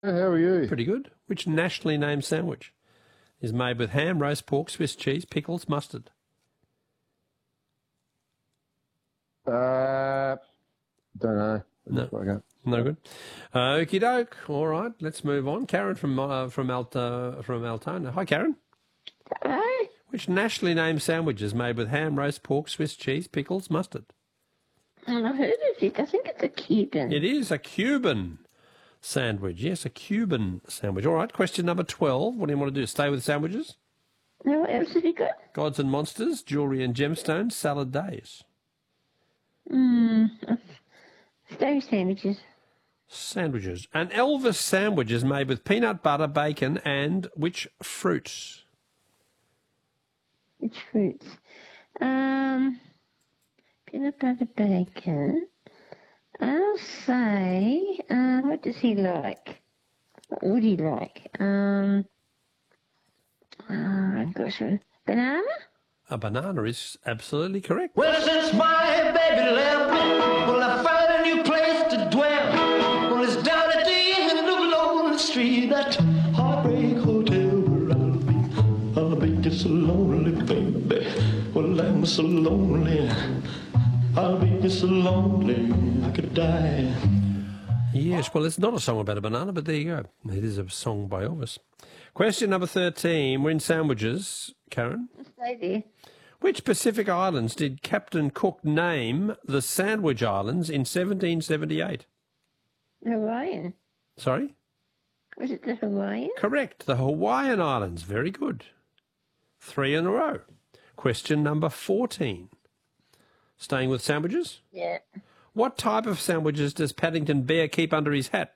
How are you? Pretty good. Which nationally named sandwich is made with ham, roast pork, Swiss cheese, pickles, mustard? Don't know. No. No good. Okie doke. All right, let's move on. Karen from Altona. Hi, Karen. Hello? Which nationally named sandwich is made with ham, roast pork, Swiss cheese, pickles, mustard? I've heard of it. I think it's a Cuban. It is a Cuban sandwich. Yes, a Cuban sandwich. All right, question number 12. What do you want to do? Stay with sandwiches? No, what else have you got? Gods and monsters, jewellery and gemstones, salad days. Stay sandwiches. Sandwiches. An Elvis sandwich is made with peanut butter, bacon, and which fruits? Which fruits? Peanut butter bacon. I'll say, what does he like? What would he like? Gosh, banana? A banana is absolutely correct. Well, since my baby left me, well, I found a new place to dwell. Well, it's down at the end of Lonely Street, that heartbreak hotel where I'll be just so lonely, baby. Well, I'm so lonely, I'll be just so lonely, I could die. Yes, well, it's not a song about a banana, but there you go. It is a song by Elvis. Question number 13. We're in sandwiches, Karen. Stay there. Which Pacific Islands did Captain Cook name the Sandwich Islands in 1778? Hawaiian. Sorry? Was it the Hawaiian? Correct. The Hawaiian Islands. Very good. 3 in a row. Question number 14. Staying with sandwiches? Yeah. What type of sandwiches does Paddington Bear keep under his hat?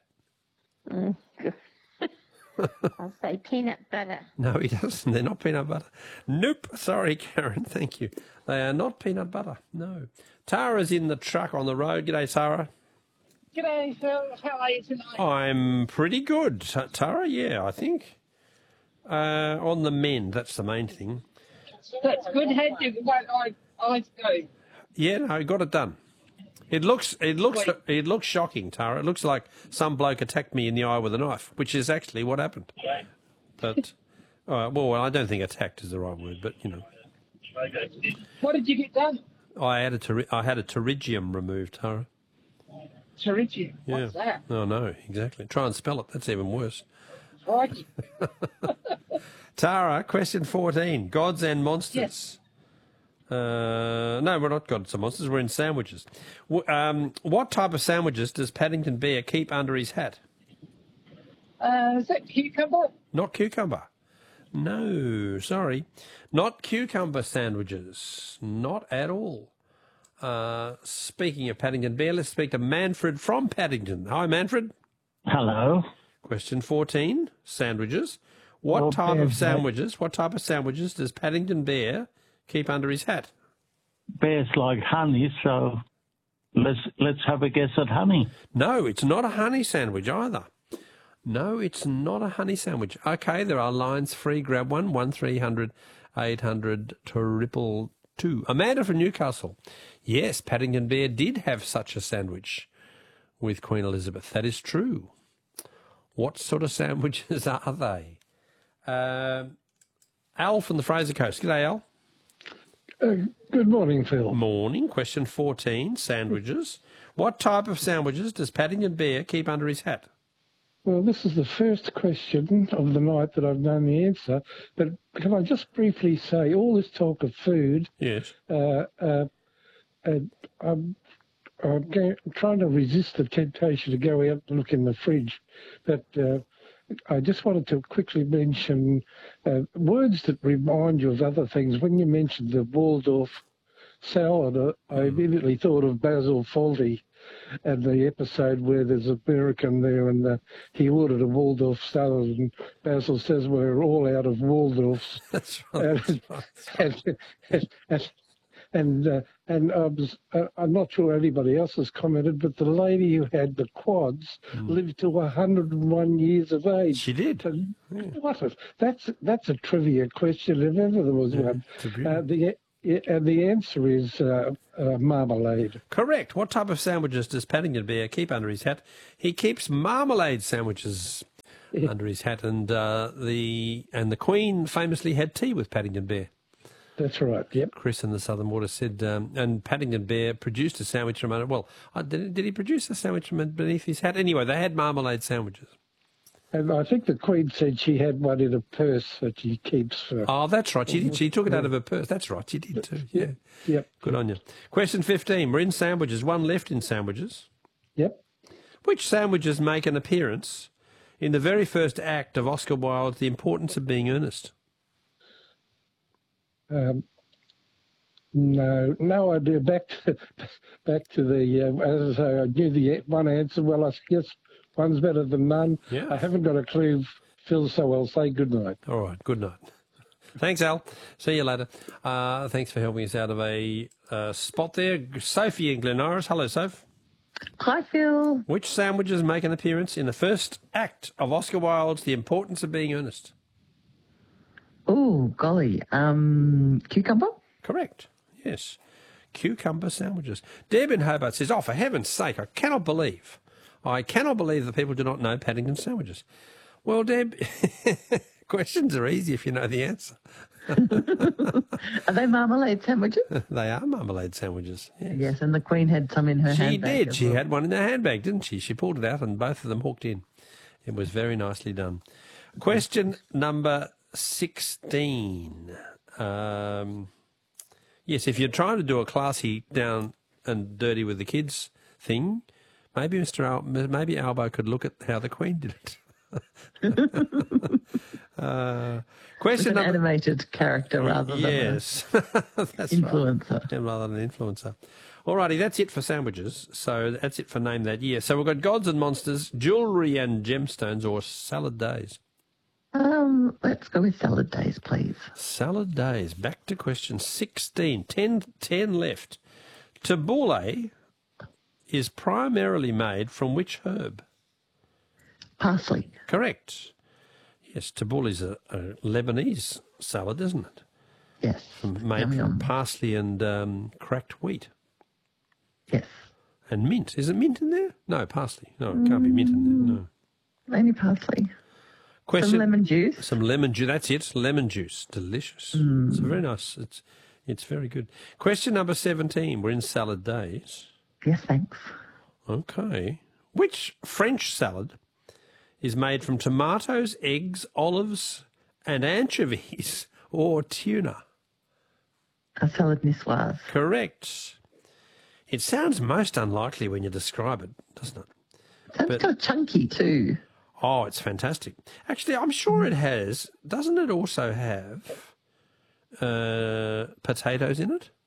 I'll say peanut butter. No, he doesn't. They're not peanut butter. Nope. Sorry, Karen. Thank you. They are not peanut butter. No. Tara's in the truck on the road. G'day, Tara. G'day, Phil. How are you tonight? I'm pretty good, Tara. Yeah, I think. On the mend. That's the main thing. That's good. How did I go? Yeah, no, got it done. It looks shocking, Tara. It looks like some bloke attacked me in the eye with a knife, which is actually what happened. But, well, I don't think attacked is the right word, but, you know. What did you get done? I had a pterygium removed, Tara. Pterygium. What's that? Oh, no, exactly. Try and spell it. That's even worse. Crikey. Tara, question 14. Gods and monsters. Yes. No, we're not gods and monsters. We're in sandwiches. What type of sandwiches does Paddington Bear keep under his hat? Is that cucumber? Not cucumber. No, sorry. Not cucumber sandwiches. Not at all. Speaking of Paddington Bear, let's speak to Manfred from Paddington. Hi, Manfred. Hello. Question 14. Sandwiches. What type of sandwiches does Paddington Bear keep under his hat? Bears like honey, so let's have a guess at honey. No, it's not a honey sandwich either. No, it's not a honey sandwich. Okay, there are lines free. Grab one. 1300 800 222. Amanda from Newcastle. Yes, Paddington Bear did have such a sandwich with Queen Elizabeth. That is true. What sort of sandwiches are they? Al from the Fraser Coast. G'day, Al. Good morning, Phil. Morning. Question 14, sandwiches. What type of sandwiches does Paddington Bear keep under his hat? Well, this is the first question of the night that I've known the answer, but can I just briefly say, all this talk of food, Yes. I'm trying to resist the temptation to go out and look in the fridge, but I just wanted to quickly mention words that remind you of other things. When you mentioned the Waldorf salad, I immediately thought of Basil Fawlty and the episode where there's an American there and he ordered a Waldorf salad and Basil says we're all out of Waldorfs. That's right. And I'm not sure anybody else has commented, but the lady who had the quads lived to 101 years of age. She did. That's a trivia question if ever there was one. The answer is marmalade. Correct. What type of sandwiches does Paddington Bear keep under his hat? He keeps marmalade sandwiches under his hat, and the Queen famously had tea with Paddington Bear. That's right, yep. Chris in the Southern Water said, and Paddington Bear produced a sandwich from under. Well, did he produce a sandwich from beneath his hat? Anyway, they had marmalade sandwiches. And I think the Queen said she had one in a purse that she keeps for... Oh, that's right. She did. She took it out of her purse. That's right. She did too. Yeah. Yep. Good on you. Question 15. We're in sandwiches. One left in sandwiches. Yep. Which sandwiches make an appearance in the very first act of Oscar Wilde's The Importance of Being Earnest? No idea. Back to the, as I say, I knew the one answer. Well, I guess one's better than none. Yeah. I haven't got a clue, Phil, so I'll say good night. All right. Good night. Thanks, Al. See you later. Thanks for helping us out of a spot there. Sophie in Glen Iris. Hello, Soph. Hi, Phil. Which sandwiches make an appearance in the first act of Oscar Wilde's The Importance of Being Earnest? Oh, golly. Cucumber? Correct. Yes. Cucumber sandwiches. Deb in Hobart says, oh, for heaven's sake, I cannot believe that people do not know Paddington sandwiches. Well, Deb, questions are easy if you know the answer. Are they marmalade sandwiches? They are marmalade sandwiches. Yes, and the Queen had some in her She handbag. did. She had one in her handbag, didn't she? She pulled it out and both of them hooked in. It was very nicely done. Question number 16. Yes, if you're trying to do a classy down and dirty with the kids thing, maybe maybe Albo could look at how the Queen did it. Question With an animated character rather than an influencer. Right. Rather than an influencer. Alrighty, that's it for sandwiches. So that's it for Name That Year. So we've got Gods and Monsters, Jewellery and Gemstones, or Salad Days. Let's go with Salad Days, please. Salad Days. Back to question 16. 10 left. Tabbouleh is primarily made from which herb? Parsley. Correct. Yes, tabbouleh is a Lebanese salad, isn't it? Yes. Made from parsley and cracked wheat. Yes. And mint. Is it mint in there? No, parsley. No, it can't be mint in there. No. Only parsley. Question, some lemon juice. Some lemon juice. That's it. Lemon juice. Delicious. It's very nice. It's very good. Question number 17. We're in Salad Days. Yes, thanks. Okay. Which French salad is made from tomatoes, eggs, olives, and anchovies or tuna? A salad niçoise. Correct. It sounds most unlikely when you describe it, doesn't it? Sounds kind of chunky too. Oh, it's fantastic. Actually, I'm sure it has. Doesn't it also have potatoes in it?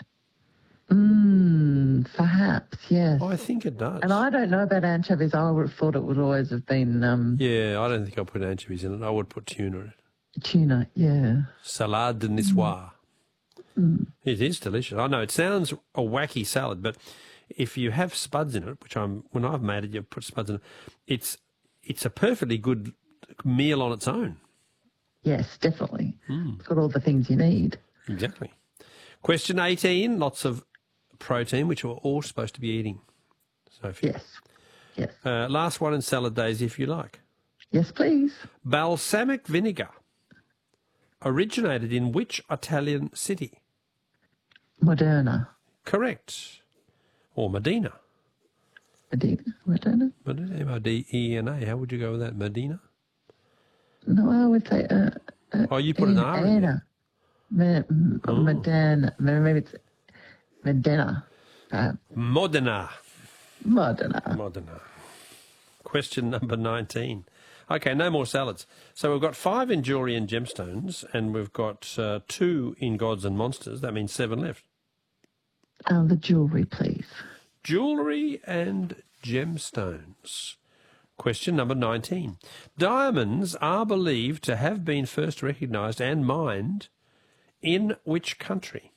Perhaps, yes. I think it does. And I don't know about anchovies. I would have thought it would always have been... yeah, I don't think I'll put anchovies in it. I would put tuna in it. Tuna, yeah. Salade de niçoise. It is delicious. I know it sounds a wacky salad, but if you have spuds in it, when I've made it, you put spuds in it, it's a perfectly good meal on its own. Yes, definitely. It's got all the things you need. Exactly. Question 18, lots of protein, which we're all supposed to be eating, Sophie. Yes. Last one in Salad Days, if you like. Yes, please. Balsamic vinegar originated in which Italian city? Moderna. Correct. Or Medina. Moderna? Medina, M-O-D-E-N-A. How would you go with that? Medina? No, I would say... you put an R in there. Modena. Maybe it's Modena. Modena. Modena. Question number 19. Okay, no more salads. So we've got 5 in Jewellery and Gemstones, and we've got 2 in Gods and Monsters. That means 7 left. The jewellery, please. Jewellery and Gemstones. Question number 19. Diamonds are believed to have been first recognised and mined in which country?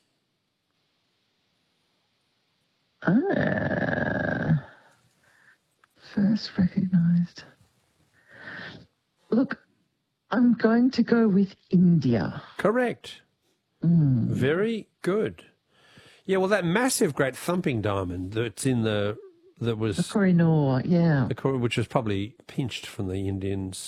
First recognised. Look, I'm going to go with India. Correct. Very good. Yeah, well, that massive, great thumping diamond that's in the Kohinoor, yeah. which was probably pinched from the Indians